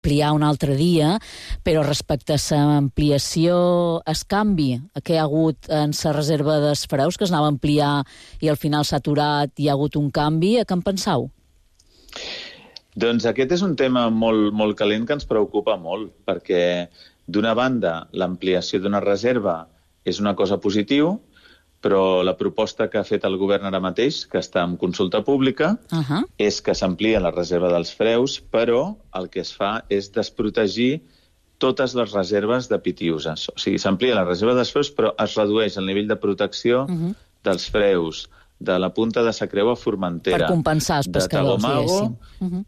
ampliar un altre dia, però respecte a l'ampliació, es canvi que hi ha hagut en la reserva dels freus, que es anava a ampliar i al final s'ha aturat i hi ha hagut un canvi, a què en penseu? Doncs aquest és un tema molt calent que ens preocupa molt, perquè d'una banda l'ampliació d'una reserva és una cosa positiva, però la proposta que ha fet el govern ara mateix, que està en consulta pública, és que s'amplia la reserva dels freus, però el que es fa és desprotegir totes les reserves de pitiüses. O sigui, s'amplia la reserva dels freus, però es redueix el nivell de protecció dels freus, de la punta de Sacreu a Formentera, per compensar els pescadors, de Tagomago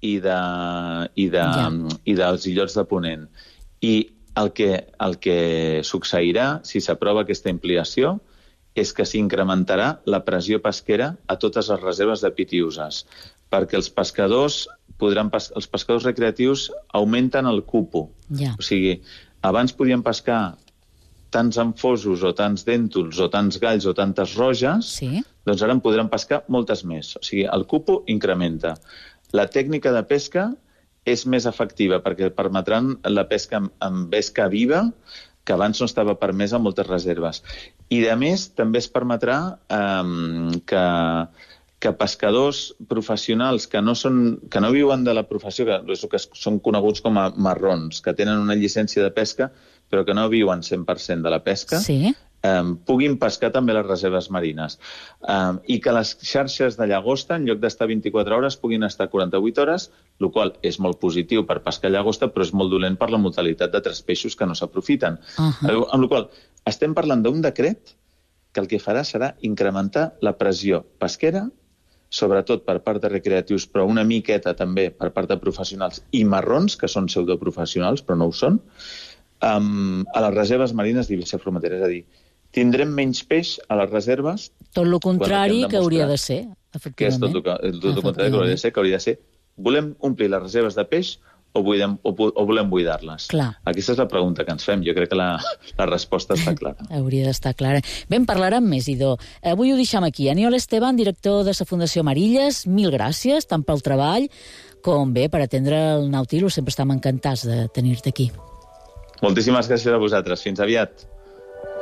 i dels illots de Ponent. I el que succeirà, si s'aprova aquesta ampliació, és que s'incrementarà la pressió pesquera a totes les reserves de pitiüses, perquè els pescadors recreatius augmenten el cupo. O sigui, abans podien pescar tants enfosos o tants dèntols o tants galls o tantes roges, doncs ara en podran pescar moltes més. O sigui, el cupo incrementa. La tècnica de pesca és més efectiva perquè permetran la pesca amb vesca viva, que abans no estava permesa en moltes reserves. I, a més, també es permetrà que pescadors professionals que no viuen de la professió, que són coneguts com a marrons, que tenen una llicència de pesca, però que no viuen 100% de la pesca, puguin pescar també les reserves marines. I que les xarxes de llagosta, en lloc d'estar 24 hores, puguin estar 48 hores, el qual és molt positiu per pescar llagosta, però és molt dolent per la mortalitat de 3 peixos que no s'aprofiten. Amb la qual estem parlant d'un decret que el que farà serà incrementar la pressió pesquera, sobretot per part de recreatius, però una miqueta també per part de professionals i marrons, que són pseudoprofessionals, però no ho són, a les reserves marines d'Eivissa Formentera. És a dir, tindrem menys peix a les reserves... Tot el contrari que hauria de ser, efectivament. Que és tot el contrari que hauria de ser, que hauria de ser volem omplir les reserves de peix o volem buidar-les? Aquesta és la pregunta que ens fem. Jo crec que la resposta està clara. Hauria d'estar clara. Bé, en parlarem més, Idó. Avui ho deixem aquí. Aniol Esteban, director de la Fundació Marilles, mil gràcies, tant pel treball com bé per atendre el Nautilus. Sempre estem encantats de tenir-te aquí. Moltíssimes gràcies a vosaltres. Fins aviat.